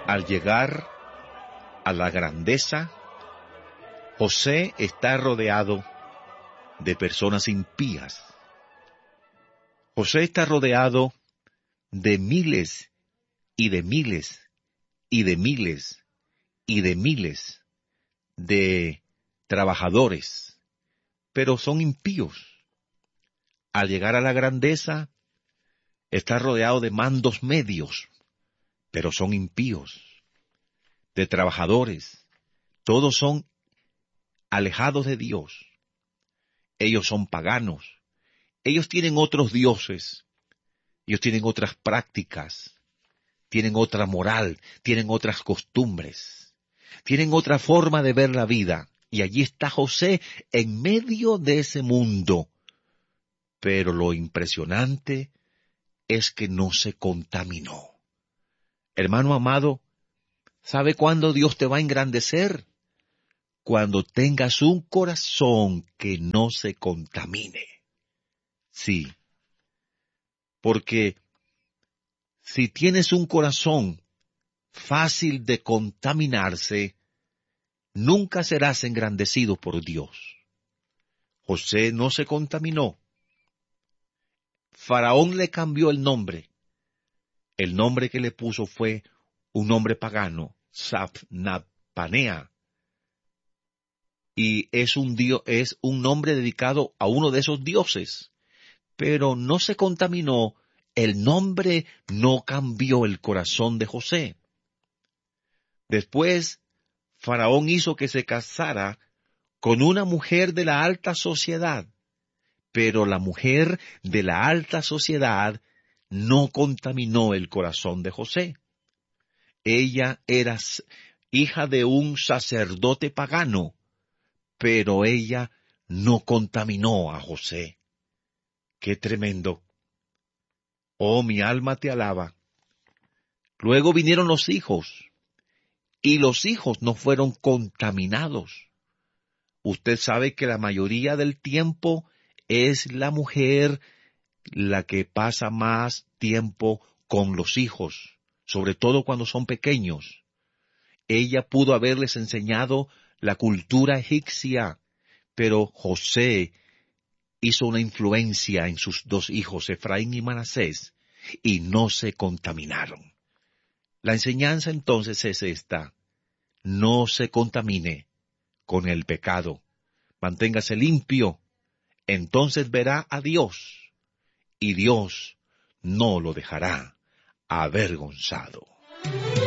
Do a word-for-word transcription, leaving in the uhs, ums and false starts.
Al llegar a la grandeza, José está rodeado de personas impías. José está rodeado de miles y de miles y de miles y de miles de trabajadores, pero son impíos. Al llegar a la grandeza, está rodeado de mandos medios, pero son impíos, de trabajadores. Todos son alejados de Dios. Ellos son paganos. Ellos tienen otros dioses. Ellos tienen otras prácticas. Tienen otra moral. Tienen otras costumbres. Tienen otra forma de ver la vida. Y allí está José en medio de ese mundo. Pero lo impresionante es que no se contaminó. Hermano amado, ¿sabe cuándo Dios te va a engrandecer? Cuando tengas un corazón que no se contamine. Sí, porque si tienes un corazón fácil de contaminarse, nunca serás engrandecido por Dios. José no se contaminó. Faraón le cambió el nombre. El nombre que le puso fue un nombre pagano, Safnapanea. Y es un dio, es un nombre dedicado a uno de esos dioses. Pero no se contaminó, el nombre no cambió el corazón de José. Después, Faraón hizo que se casara con una mujer de la alta sociedad. Pero la mujer de la alta sociedad no contaminó el corazón de José. Ella era hija de un sacerdote pagano, pero ella no contaminó a José. ¡Qué tremendo! Oh, mi alma te alaba. Luego vinieron los hijos, y los hijos no fueron contaminados. Usted sabe que la mayoría del tiempo es la mujer la que pasa más tiempo con los hijos, sobre todo cuando son pequeños. Ella pudo haberles enseñado la cultura egipcia, pero José hizo una influencia en sus dos hijos, Efraín y Manasés, y no se contaminaron. La enseñanza entonces es esta: no se contamine con el pecado, manténgase limpio, entonces verá a Dios, y Dios no lo dejará avergonzado.